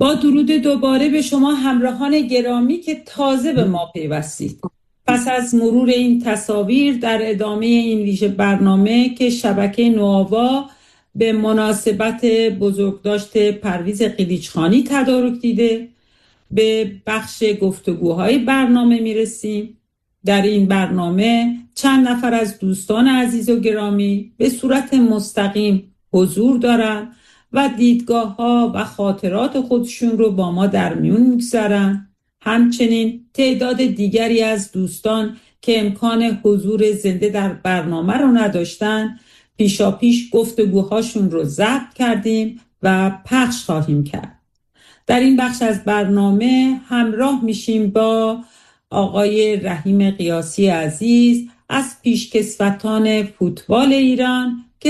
با درود دوباره به شما همراهان گرامی که تازه به ما پیوستید. پس از مرور این تصاویر در ادامه این ویژه برنامه که شبکه نوآوا به مناسبت بزرگداشت پرویز قلیچخانی تدارک دیده، به بخش گفتگوهای برنامه میرسیم. در این برنامه چند نفر از دوستان عزیز و گرامی به صورت مستقیم حضور دارند و دیدگاه‌ها و خاطرات خودشون رو با ما در میون می‌گذارن. همچنین تعداد دیگری از دوستان که امکان حضور زنده در برنامه رو نداشتن، پیشاپیش گفتگوهاشون رو ضبط کردیم و پخش خواهیم کرد. در این بخش از برنامه همراه میشیم با آقای رحیم قیاسی عزیز از پیشکسوتان فوتبال ایران که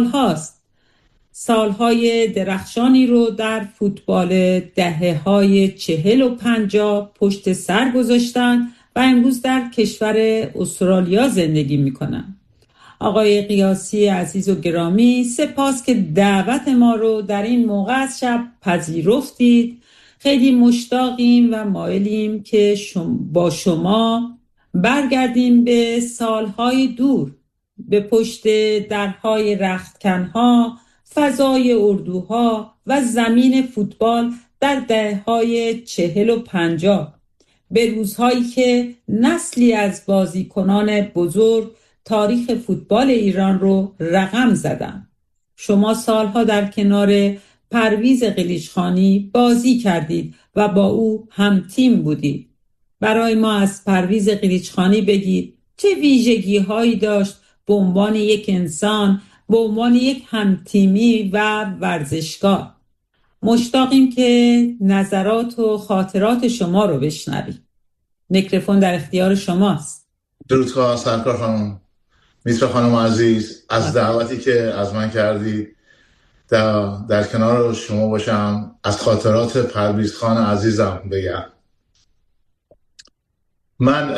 سالهای درخشانی رو در فوتبال دهه‌های 40 و 50 پشت سر گذاشتن و امروز در کشور استرالیا زندگی میکنن. آقای قیاسی عزیز و گرامی، سپاس که دعوت ما رو در این موقع از شب پذیرفتید. خیلی مشتاقیم و مایلیم که با شما برگردیم به سالهای دور، به پشت درهای رختکنها، فضای اردوها و زمین فوتبال در دهه‌های 40 و 50، به روزهایی که نسلی از بازیکنان بزرگ تاریخ فوتبال ایران رو رقم زدن. شما سالها در کنار پرویز قلیچخانی بازی کردید و با او هم تیم بودید. برای ما از پرویز قلیچخانی بگید چه ویژگی هایی داشت به عنوان یک انسان، به عنوان یک همتیمی و ورزشکار. مشتاقیم که نظرات و خاطرات شما رو بشنویم. میکروفون در اختیار شماست. درودخواه سرکار خانم، میترا خانم عزیز، از دعوتی که از من کردید در کنار شما باشم، از خاطرات پرویز خان عزیزم بگم. من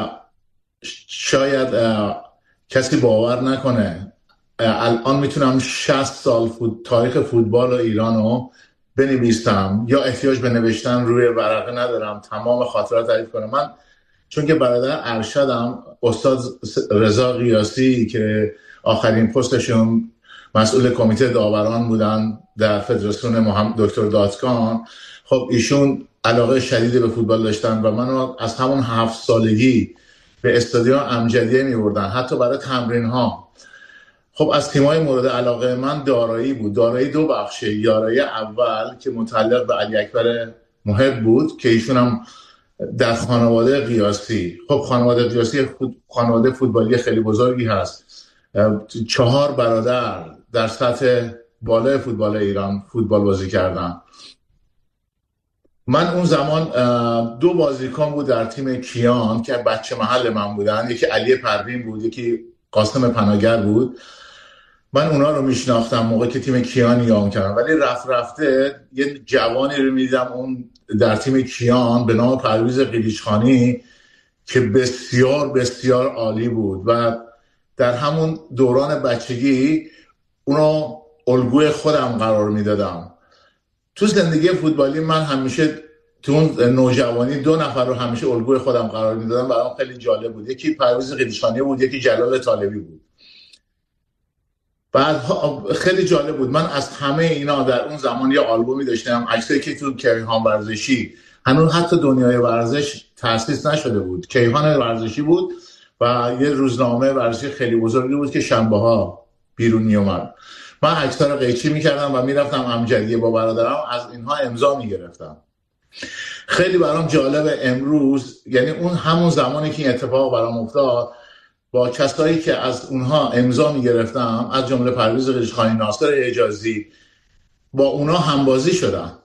شاید کسی باور نکنه الان میتونم 60 سال تاریخ فوتبال ایران رو بنویسم یا احتیاج به نوشتن روی ورقه ندارم، تمام خاطرات تعریف کنم. من چون که برادر ارشدم استاد رضا قیاسی که آخرین پستشون مسئول کمیته داوران بودن در فدراسیون دکتر دادکان، خب ایشون علاقه شدیدی به فوتبال داشتن و منو از همون 7 سالگی به استادیوم امجدیه می‌بردن، حتی برای تمرین‌ها. خب از تیم‌های مورد علاقه من دارایی بود. دارایی 2 بخشه. یارایی اول که متعلق به علی اکبر محب بود که ایشون هم در خانواده قیاسی، خب خانواده قیاسی خانواده فوتبالی خیلی بزرگی هست. 4 برادر در سطح بالای فوتبال ایران فوتبال بازی کردن. من اون زمان 2 بازیکن بود در تیم کیان که بچه محل من بودن، یکی علی پروین بود، یکی قاسم پناگر بود. من اونا رو میشناختم موقع که تیم کیان نیام کردم، ولی رفته یه جوانی رو میدیدم اون در تیم کیان به نام پرویز قلیچخانی که بسیار بسیار عالی بود و در همون دوران بچگی اونو الگوی خودم قرار میدادم. تو زندگی فوتبالی من همیشه تو اون نوجوانی 2 نفر رو همیشه الگوی خودم قرار میدادم. برام خیلی جالب بود. یکی پرویز قلیچخانی بود، یکی جلال طالبی بود. بعد خیلی جالب بود. من از همه اینا در اون زمان یه آلبومی داشتم، عکسایی که تو کیهان ورزشی، هنوز حتی دنیای ورزش تأسیس نشده بود، کیهان ورزشی بود و یه روزنامه ورزشی خیلی بزرگی بود که شنبه ها بیرون می اومد. من عکس‌ها رو قیچی می‌کردم و میرفتم امجدیه با برادرم، از اینها امضا می‌گرفتم. خیلی برام جالب امروز، یعنی اون همون زمانی که این اتفاق برام افتاد، با کسایی که از اونها امضا می‌گرفتم، از جمله پرویز قلیچخانی، ناصر حجازی، با اونها همبازی شدم.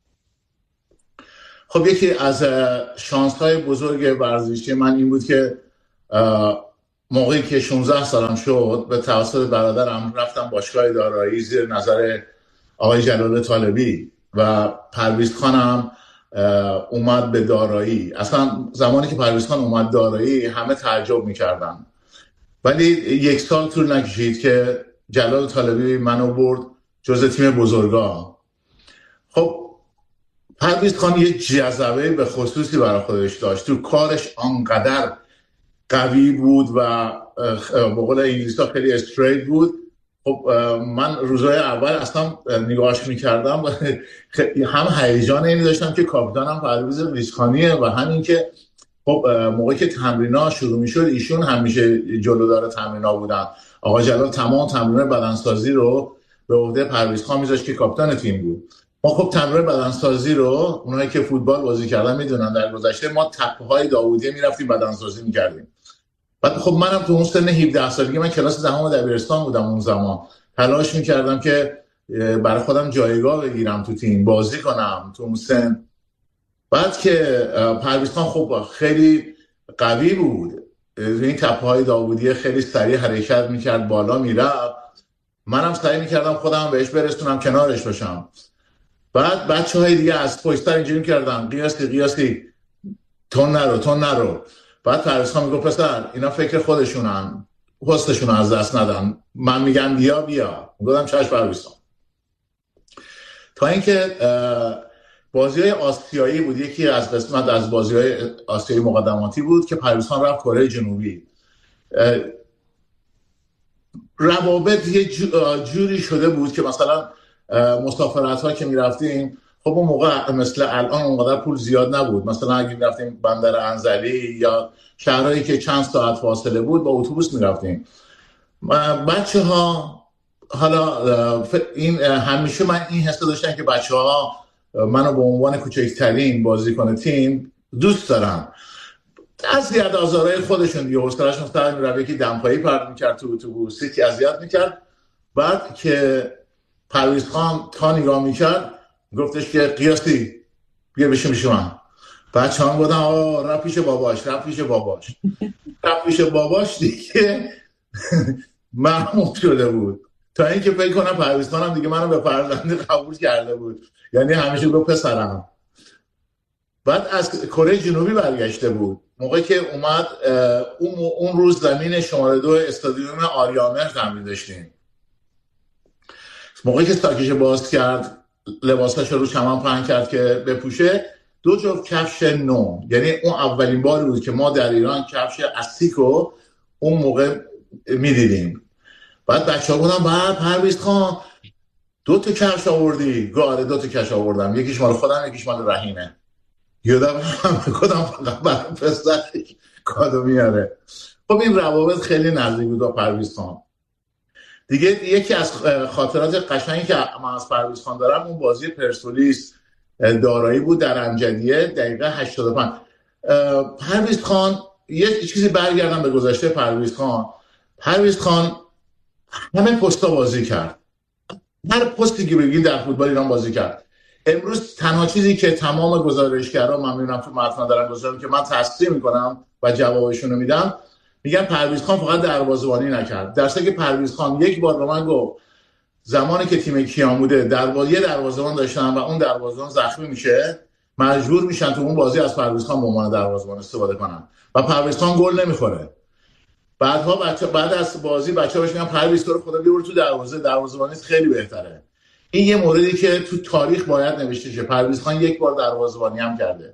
خب یکی از شانس‌های بزرگ ورزشی من این بود که موقعی که 16 سالم شد به توسط برادرم رفتم باشگاه دارایی زیر نظر آقای جلال طالبی و پرویز خانم اومد به دارایی. اصلا زمانی که پرویز خان اومد دارایی همه تعجب می‌کردن، ولی 1 سال طول نکشید که جلال طالبی منو برد جزء تیم بزرگا. خب پرویز خان یه جذبه به خصوصی برای خودش داشت، تو کارش آنقدر قوی بود و به قول انگلیس‌ها خیلی استریت بود. خب من روزهای اول اصلا نگاهش میکردم هم هیجان اینی داشتم که کاپیتانم پرویز ریزخانیه و همین که خب موقعی که تمرینا شروع میشد ایشون همیشه جلودار تمرینا بودن. آقا جلال تمام تمرین بدنسازی رو به عهده پرویز خان میذاشت که کاپیتان تیم بود. ما خب تمرین بدنسازی رو اونایی که فوتبال بازی کردن میدونن در گذشته ما تپه‌های داوودیه میرفتیم بدنسازی میکردیم. بعد خب منم تو اون سن 17 سالگی، من کلاس دهم دبیرستان بودم اون زمان، تلاش میکردم که برای خودم جایگاه بگیرم تو تیم، بازی کنم تو اون سن. بعد که پرویز خان خب خیلی قوی بود، این تپه‌های داوودیه خیلی سریع حرکت میکرد، بالا میرفت، منم سعی میکردم خودم بهش برسونم، کنارش باشم. بعد بچه‌های دیگه از پشت‌تر اینجوری می‌کردن قیاسی تون نرو. بعد پرویز خان میگفت پسر اینا فکر خودشونن، حسشون از دست ندن، من میگم بیا. میگفتم چشم پرویز خان. تا اینکه بازی‌های آسیایی بود، یکی از قسمت از بازی‌های آسیایی مقدماتی بود که پرویز خان رفت کره جنوبی. روابط یه جوری شده بود که مثلا مسافرت‌ها که می‌رفتیم، خب اون موقع مثل الان اونقدر پول زیاد نبود، مثلا اگه می‌رفتیم بندر انزلی یا شهرهایی که چند ساعت فاصله بود با اتوبوس می‌رفتیم. بچه‌ها حالا این همیشه من این حس داشتم که بچه‌ها منو به عنوان کوچکترین بازیکن تیم دوست دارن. اذیت آزارهای خودشون دیگه، حوصله‌شون سر می‌رفت، یکی دمپایی پرت می‌کرد تو اتوبوس، یکی اذیت می‌کرد. بعد که پرویز خان تا نگاه می‌کرد گفتش که قیاسی بیا بشین پیش من. بچه‌ها گفتن رفت پیش باباش دیگه محمود شده بود. تا اینکه فکر کنم پرویز خانم دیگه منو به فرزند قبول کرده بود، یعنی همیشه گفت پسرم. بعد از کره جنوبی برگشته بود، موقعی که اومد اون روز زمین شماره 2 استادیوم آریامهر تمرین داشتیم. موقعی که ساکش باز کرد لباساش رو چمن پهن کرد که بپوشه، 2 جفت کفش نو، یعنی اون اولین باری بود که ما در ایران کفش استیکو اون موقع میدیدیم. بعد بچه‌ها گفتن بعد پرویز خان 2 تا کفش آوردی؟ گاره 2 تا کفش آوردم، یکیش مال خودم یکیش مال رحیمه. یادم کدام فقط برای پسر کادو میاره. خب این روابط خیلی نزدیک بود با پرویز خان. دیگه یکی از خاطرات قشنگی که من از پرویز خان دارم اون بازی پرسپولیس دارایی بود در انجدیه دقیقه 85. پرویز خان یه چیزی برگردم به گذشته پرویز خان همه پستا بازی کرد، هر پستی که بگید در فوتبال ایران بازی کرد. امروز تنها چیزی که تمام گزارشگرا من میبینم تو متن دارن گزارش که من تصدیق میکنم و جوابشون رو میدم، میگن پرویز خان فقط دروازه‌بانی نکرد، در صورتی که پرویز خان یک بار به من گفت زمانی که تیم کیان بوده یه دروازه‌بان داشتن و اون دروازه‌بان زخمی میشه، مجبور میشن تو اون بازی از پرویز خان به عنوان دروازه‌بان استفاده کنن و پرویز خان گل نمیخوره. بعد از بازی بچه‌ها بهش میگن پرویز تو رو خدا بیا تو دروازه‌بانی خیلی بهتره. این یه موردی که تو تاریخ باید نوشته شه، پرویز خان یک بار دروازه‌بانی هم کرده.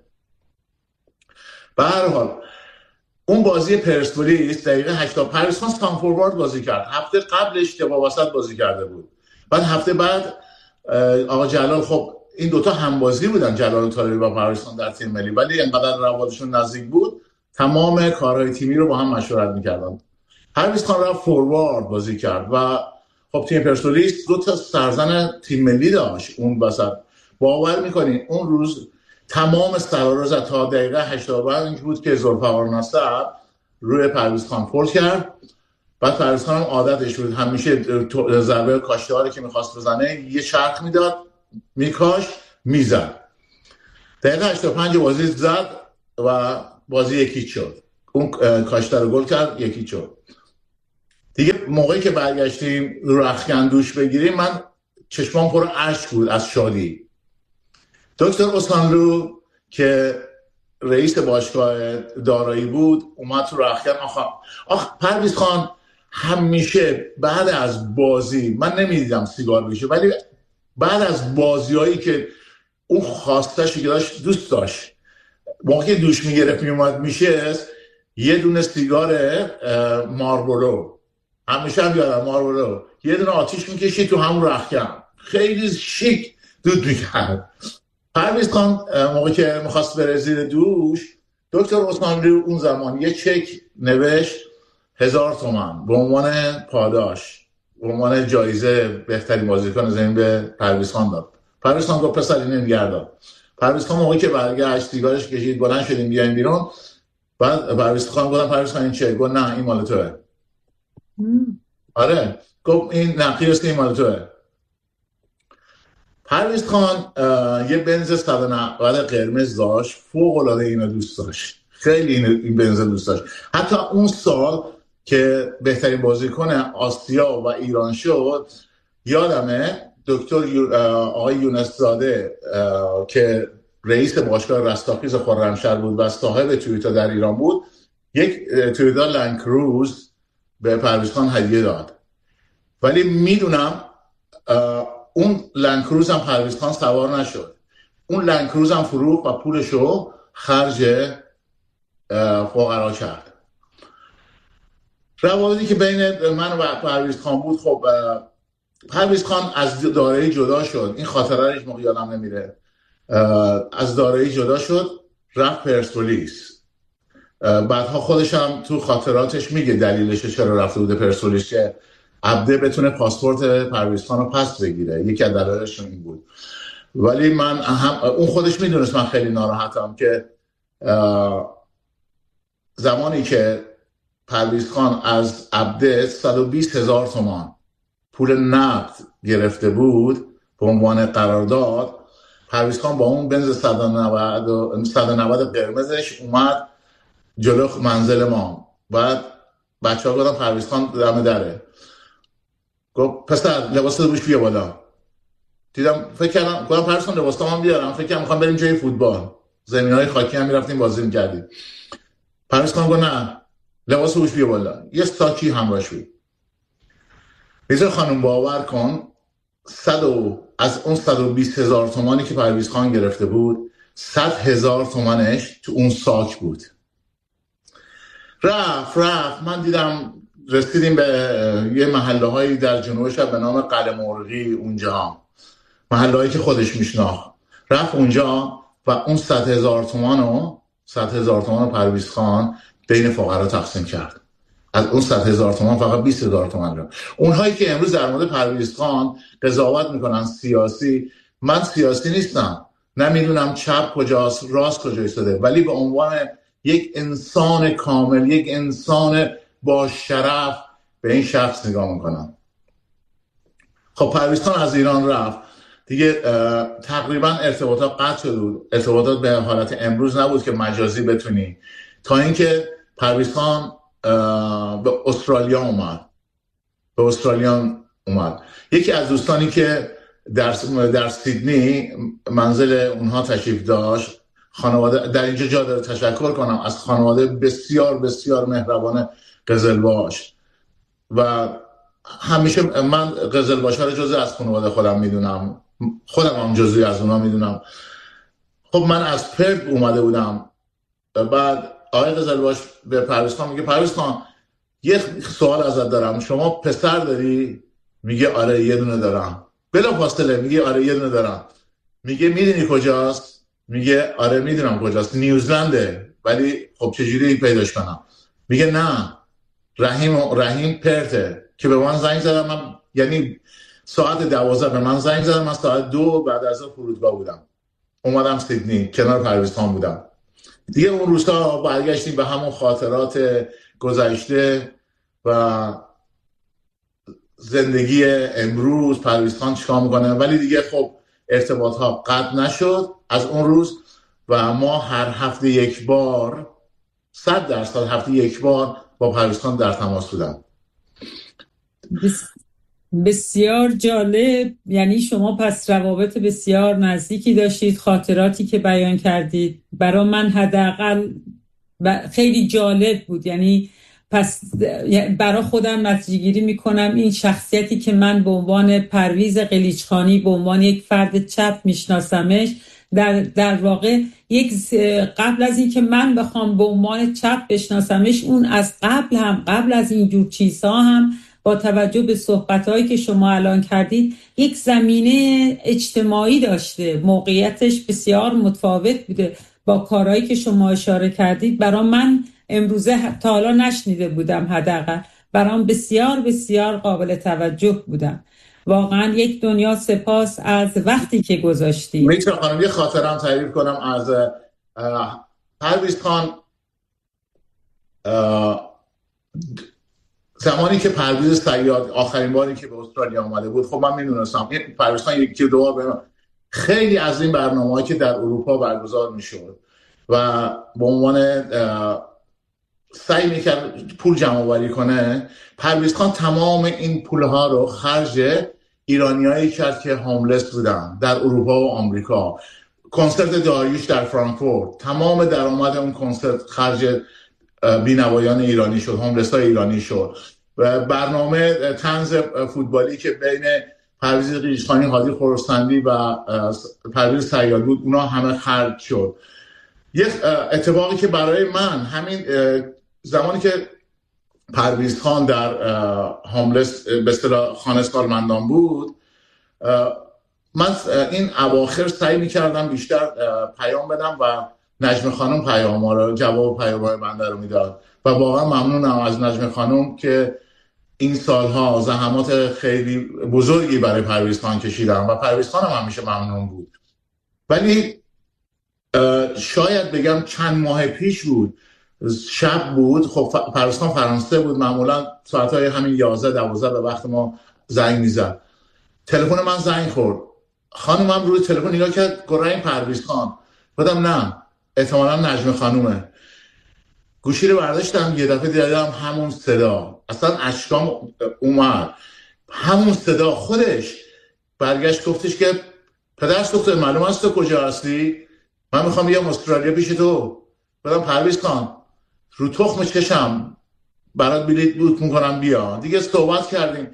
به هر حال اون بازی پرسپولیس دقیقه 80 پرویز خان سان فوروارد بازی کرد، هفته قبلش که با وسط بازی کرده بود. بعد هفته بعد آقا جلال، خب این دوتا همبازی بودن، جلال طارمی و پرویز خان در تیم ملی، ولی انقدر روابطشون نزدیک بود تمام کارهای تیمی رو با هم مشورت می‌کردن. پرویز خان رفت فوروارد بازی کرد و خب تیم پرسپولیس 2 تا سرزن تیم ملی داشت اون وسط. باور می‌کنین اون روز تمام سرارز تا دقیقه 85 بود که ذوالفقار ناصر روی پرویز خان فول کرد. بعد پرویز خان هم عادتش بود همیشه ضربه کاشته‌ها که می‌خواست بزنه یه چرخ میداد، میکاش میزد. دقیقه 85 بازی زد و بازی یکی شد، اون کاشته رو گل کرد، یکی شد. دیگه موقعی که برگشتیم رختکن دوش بگیریم من چشمام پر اشک بود از شادی. دکتر اسانلو که رئیس باشگاه دارایی بود اومد تو رختکن. پرویز خان همیشه بعد از بازی، من نمیدیدم سیگار بکشه، ولی بعد از بازیایی که اون خواستش که داشت، دوست داشت موقعی که دوش میگرفت میومد میشه یه دونه سیگار مارلبورو، همیشه هم یادم مارلبورو، یه دونه آتیش میکشید تو همون رختکن، خیلی شیک دود میکرد. پرویز خان موقعی که میخواست بره زیر دوش، دکتر عثمانی اون زمان یه چک نوشت 1000 تومان به عنوان پاداش، به عنوان جایزه بهترین بازیکن زمین به پرویز خان داد. پرویز خان گفت پسر اینو نگردار. پرویز خان موقعی که برگشت سیگارش کشید، بلند شدیم بیاین بیرون، بعد پرویز خان گفتم پرویز خان این چه؟ گفت نه این مال توه. آره گفت این نقیست، این مال توه. پرویز خان یه بنز 190 قرمز داشت، فوق العاده اینو دوست داشت، خیلی این بنز دوست داشت. حتی اون سال که بهترین بازیکن آسیا و ایران شد، یادمه دکتر آقای یونس زاده که رئیس باشگاه رستاخیز خرمشهر بود و صاحب تویوتا در ایران بود، یک تویوتا لند کروز به پرویز خان هدیه داد. ولی میدونم اون لند کروز هم پرویز خان سوار نشد. اون لند کروز هم فروخت و پولشو خرج فقرا کرد. روابطی که بین من و پرویز خان بود، خب پرویز خان از دارایی جدا شد، این خاطره هیچ موقع یادم نمیره. از دارایی جدا شد، رفت پرسپولیس. بعدها خودش هم تو خاطراتش میگه دلیلش چرا رفته بوده پرسپولیس، که عبده بتونه پاسپورت پرویز خان رو پس بگیره، یکی از دلایلش این بود. ولی من اون خودش میدونست من خیلی ناراحتم که زمانی که پرویز خان از عبده 120,000 تومان پول نقد گرفته بود به عنوان قرارداد، پرویز خان با اون بنز 190 قرمزش اومد جلو منزل ما. بعد بچه ها گفتن پرویز خان دم دره، گفت پسر لباس رو بوش بیا بالا. دیدم فکر کردم گفتم پرویز خان لباس هم بیارم، فکر کردم میخوام بریم جای فوتبال، زمین‌های خاکی هم میرفتیم بازی می‌کردیم. پرویز خان گفت نه لباس رو بوش بیا بالا، یه ساکی همراهش بود. میذار خانم باور کن از اون 120,000 تومانی که پرویز خان گرفته بود، 100,000 تومانش تو اون ساک بود. رفت من دیدم رسیدیم به یه محله هایی در جنوب شهر به نام قلعه مرغی، اونجا محله هایی که خودش میشناخت. رفت اونجا و اون 100,000 تومان پرویز خان بین فقرا تقسیم کرد. از اون 100,000 تومان فقط 20,000 تومان رو. اونهایی که امروز در مورد پرویز خان قضاوت میکنن سیاسی، من سیاسی نیستم، نمیدونم چپ کجاست راست کجا ایستاده، ولی به عنوان یک انسان کامل، یک انسان با شرف به این شخص نگاه میکنم. خب پرویز خان از ایران رفت دیگه، تقریبا ارتباطات قطع شد بود. ارتباطات به حالت امروز نبود که مجازی بتونی، تا اینکه پرویز خان به استرالیا اومد. یکی از دوستانی که در سیدنی منزل اونها تشریف داشت، خانواده در اینجا جا داره تشکر کنم از خانواده بسیار بسیار مهربان قزلباش، و همیشه من قزلباش ها رو جزء از خانواده خودم میدونم، خودم هم جزئی از اونا میدونم. خب من از پرت اومده بودم، بعد آقای قزلباش به پرویز خان میگه پرویز خان یه سوال ازت دارم، شما پسر داری؟ میگه آره یه دونه دارم. بلا فاصله میگه آره یه دونه دارم. میگه میدونی کجاست؟ میگه آره میدونم کجاست، نیوزلنده، ولی خب چجوری پیداش کنم؟ میگه نه رحیم پرته، که به من زنگ زدم، من یعنی ساعت 12 به من زنگ زدم، من ساعت 2 بعد از فرودگاه بودم، اومدم سیدنی کنار پرویز خان بودم دیگه. اون روزها برگشتیم به همون خاطرات گذشته و زندگی امروز، پرویز خان چیکار میکنه. ولی دیگه خب ارتباط ها قطع نشد از اون روز و ما هر هفته یک بار 100% هفته یک بار با پرویز خان در تماس بودم. بسیار جالب. یعنی شما پس روابط بسیار نزدیکی داشتید. خاطراتی که بیان کردید برای من حداقل خیلی جالب بود. یعنی پس برای خودم نتیجه گیری میکنم این شخصیتی که من به عنوان پرویز قلیچخانی به عنوان یک فرد چپ میشناسمش، در واقع قبل از این که من بخوام به عنوان چپ بشناسمش، اون از قبل از اینجور چیزها هم با توجه به صحبت‌هایی که شما الان کردید یک زمینه اجتماعی داشته، موقعیتش بسیار متفاوت بوده با کارهایی که شما اشاره کردید. برام من امروزه تا حالا نشنیده بودم، حداقل برام بسیار بسیار قابل توجه بودم. واقعا یک دنیا سپاس از وقتی که گذاشتید. میتونم خانم یه خاطرم تعریف کنم از پرویز خان. زمانی که پرویز صیاد آخرین باری که به استرالیا آمده بود، خب من میدونستم این پرویز خان یکی دو بار خیلی از این برنامه‌هایی که در اروپا برگزار میشد و به عنوان سعی میکرد پول جمع آوری کنه، پرویز خان تمام این پولها رو خرج ایرانیایی کرد که هاملس بودن در اروپا و آمریکا. کنسرت داریوش در فرانکفورت، تمام درآمد اون کنسرت خرج بینوایان ایرانی شد، هاملس های ایرانی شد. و برنامه طنز فوتبالی که بین پرویز قیشخانی، هادی خراسندی و پرویز صیاد بود، اونا همه خرج شد. یک اتفاقی که برای من همین زمانی که پرویز خان در هاملس به اصطلاح خانه سالمندان بود، من این اواخر سعی می‌کردم بیشتر پیام بدم و نجم خانم پیام‌ها رو، جواب پیام‌های بنده رو میداد و واقعا ممنونم از نجم خانم که این سالها زحمات خیلی بزرگی برای پرویز خان کشیدم و پرویز خان هم همیشه ممنون بود. ولی شاید بگم چند ماه پیش بود، شب بود، خب پرویز خان فرانسه بود، معمولا ساعتهای همین 11-12 به وقت ما زنگ میزد. تلفن من زنگ خورد، خانمم روی تلفن نگاه کرد، گفت این پرویز خان. گفتم نه، احتمالاً نجم خانومه. گوشی رو برداشتم، یه دفعه دیدم همون صدا، اصلا اشکام اومد، همون صدا خودش. برگشت گفتش که پدرش دکتر معلوم است تو کجا هستی؟ من میخوام بیام استرالیا پیش تو. گفتم پرویز خان رو تخم چشم برات بلیط بوک میکنم بیا. دیگه صحبت کردیم.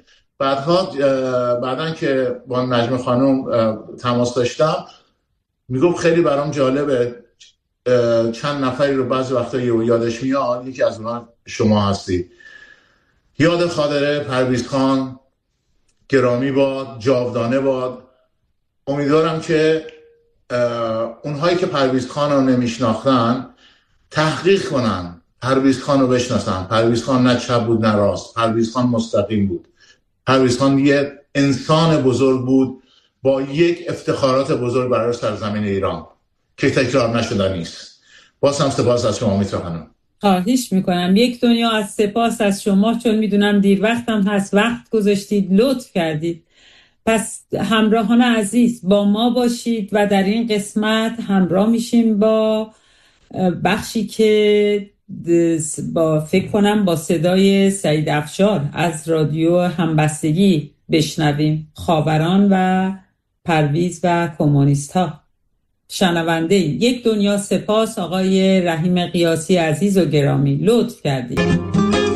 بعداً که با نجم خانم تماس داشتم، میگفت خیلی برام جالبه، چند نفری رو بعضی وقتا یادش میاد، یکی از اونها شما هستی. یاد خاطره پرویز خان گرامی باد، جاودانه باد. امیدوارم که اونهایی که پرویز خان رو نمیشناختن تحقیق کنن، پرویز خان رو بشناسن. پرویز خان نه چپ بود نه راست، پرویز خان مستقیم بود. پرویز خان یه انسان بزرگ بود با یک افتخارات بزرگ برای سرزمین ایران که تکرار نشده نیست. باز هم سپاس از شما میترا خانم. خواهش میکنم. یک دنیا از سپاس از شما، چون میدونم دیر وقتم هست، وقت گذاشتید، لطف کردید. پس همراهان عزیز با ما باشید و در این قسمت همراه میشیم با بخشی که فکر کنم با صدای سعید افشار از رادیو همبستگی بشنویم، خاوران و پرویز و کمونیست ها. شنونده یک دنیا سپاس آقای رحیم قیاسی عزیز و گرامی، لطف کردید.